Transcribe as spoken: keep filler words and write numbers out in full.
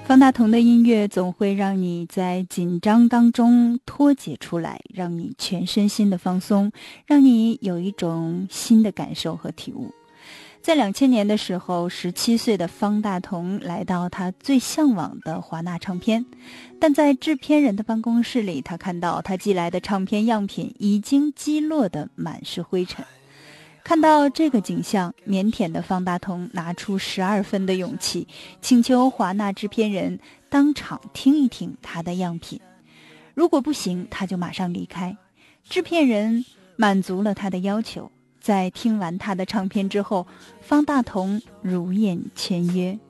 方大同的音乐总会让你在紧张当中脱解出来，让你全身心的放松，让你有一种新的感受和体悟。在两千年的时候，十七岁的方大同来到他最向往的华纳唱片，但在制片人的办公室里，他看到他寄来的唱片样品已经击落得满是灰尘。看到这个景象，腼腆的方大同拿出十二分的勇气，请求华纳制片人当场听一听他的样品，如果不行，他就马上离开。制片人满足了他的要求，在听完他的唱片之后，方大同如愿签约。